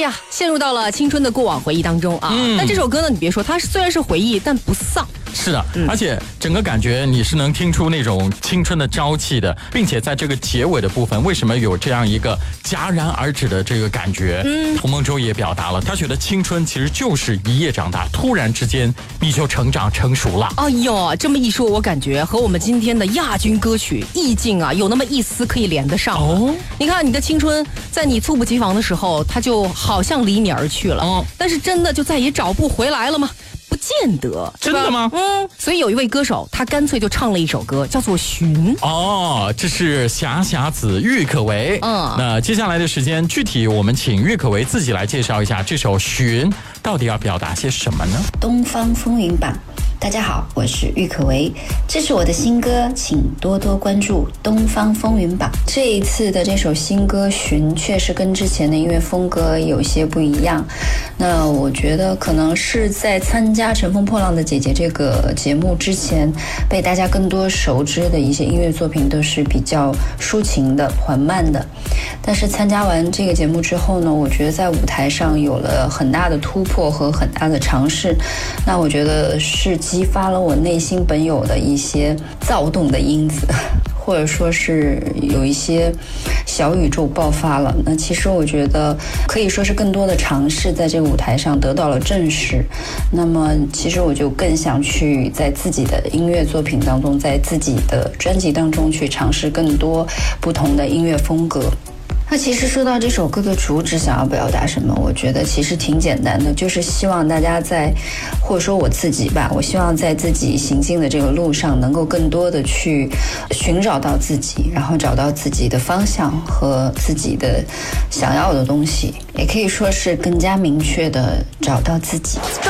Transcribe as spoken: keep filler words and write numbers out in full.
呀，陷入到了青春的过往回忆当中啊。嗯、但这首歌呢，你别说，它虽然是回忆，但不丧。 是的、嗯，而且整个感觉你是能听出那种青春的朝气的，并且在这个结尾的部分，为什么有这样一个戛然而止的这个感觉？嗯，洪孟周也表达了，他觉得青春其实就是一夜长大，突然之间你就成长成熟了。 哎呦，这么一说，我感觉和我们今天的亚军歌曲意境啊，有那么一丝可以连得上。哦，你看你的青春，在你猝不及防的时候，它就好像离你而去了。哦，但是真的就再也找不回来了吗？不见得。 真的吗？ 嗯，所以有一位歌手，他干脆就唱了一首歌，叫做《寻》。 哦，这是霞霞子郁可唯。嗯，那接下来的时间，具体我们请郁可唯自己来介绍一下这首《寻》到底要表达些什么呢？ 东方风云榜。大家好，我是郁可唯，这是我的新歌，请多多关注东方风云榜。这一次的这首新歌《寻》确实跟之前的音乐风格有些不一样，那我觉得可能是在参加《乘风破浪的姐姐》这个节目之前，被大家更多熟知的一些音乐作品都是比较抒情的、缓慢的，但是参加完这个节目之后呢，我觉得在舞台上有了很大的突破和很大的尝试，那我觉得是激发了我内心本有的一些躁动的因子，或者说是有一些小宇宙爆发了。那其实我觉得可以说是更多的尝试在这个舞台上得到了证实，那么其实我就更想去在自己的音乐作品当中，在自己的专辑当中去尝试更多不同的音乐风格。那其实说到这首歌的主旨想要表达什么，我觉得其实挺简单的，就是希望大家在，或者说我自己吧，我希望在自己行进的这个路上能够更多的去寻找到自己，然后找到自己的方向和自己的想要的东西，也可以说是更加明确的找到自己。